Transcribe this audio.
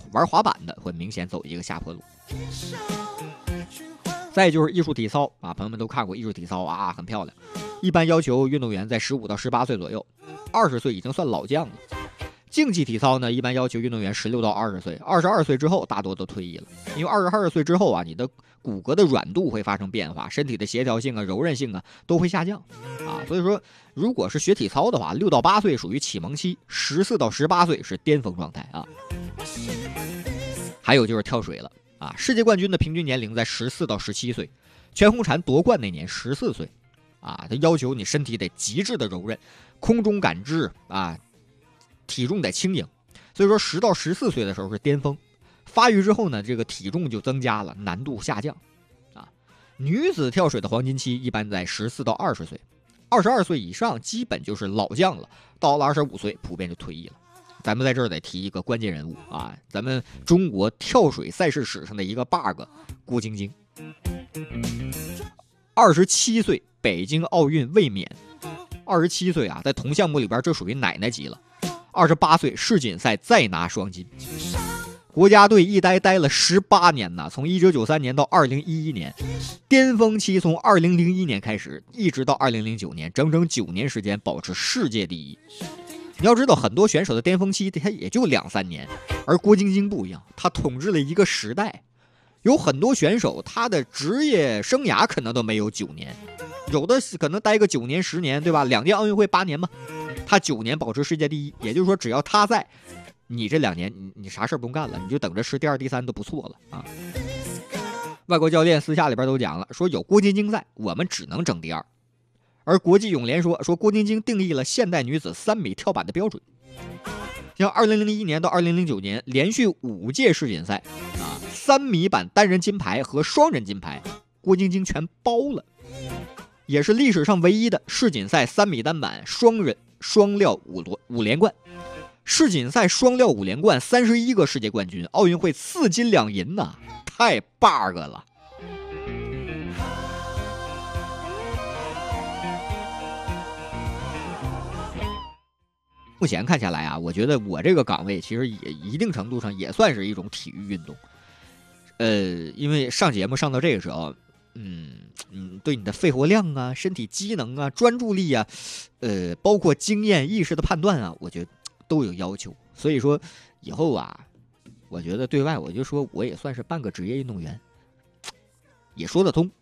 玩滑板的会明显走一个下坡路。再就是艺术体操啊，朋友们都看过艺术体操啊，很漂亮。一般要求运动员在15到18岁左右，20岁已经算老将了。竞技体操呢，一般要求运动员16到20岁，22岁之后大多都退役了。因为22岁之后啊，你的骨骼的软度会发生变化，身体的协调性啊、柔韧性啊都会下降啊。所以说，如果是学体操的话，6到8岁属于启蒙期，14到18岁是巅峰状态啊。还有就是跳水了啊，世界冠军的平均年龄在14到17岁，全红婵夺冠那年14岁啊。他要求你身体得极致的柔韧，空中感知啊。体重得轻盈，所以说10到14岁的时候是巅峰，发育之后呢，这个体重就增加了，难度下降，啊，女子跳水的黄金期一般在14到20岁，22岁以上基本就是老将了，到了25岁普遍就退役了。咱们在这儿得提一个关键人物啊，咱们中国跳水赛事史上的一个 bug， 郭晶晶，27岁北京奥运卫冕，27岁啊，在同项目里边这属于奶奶级了。28岁世锦赛再拿双金，国家队一待了18年呢，从1993年到2011年，巅峰期从2001年开始，一直到2009年，整整9年时间保持世界第一。你要知道，很多选手的巅峰期他也就2-3年，而郭晶晶不一样，他统治了一个时代。有很多选手他的职业生涯可能都没有9年，有的可能待个9年10年，对吧？2届奥运会8年嘛。他9年保持世界第一，也就是说，只要他在，你这2年你啥事不用干了，你就等着吃第2、第3都不错了啊。外国教练私下里边都讲了，说有郭晶晶在，我们只能争第2。而国际泳联说郭晶晶定义了现代女子3米跳板的标准。像2001年到2009年连续5届世锦赛啊，3米板单人金牌和双人金牌，郭晶晶全包了，也是历史上唯一的世锦赛3米单板双人双料五连冠，世锦赛双料5连冠，31个世界冠军，奥运会4金2银呐，太 bug 了。目前看下来啊，我觉得我这个岗位其实也一定程度上也算是一种体育运动。因为上节目上到这个时候，对你的肺活量啊、身体机能啊、专注力啊，包括经验意识的判断啊，我觉得都有要求。所以说以后啊，我觉得对外我就说我也算是半个职业运动员，也说得通。